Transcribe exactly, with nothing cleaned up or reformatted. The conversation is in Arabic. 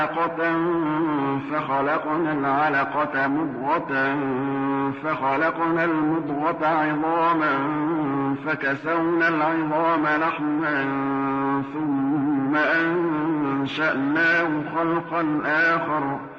فخلقنا العلقة مضغة فخلقنا المضغة عظاما فكسونا العظام لحما ثم أنشأناه خلقا آخر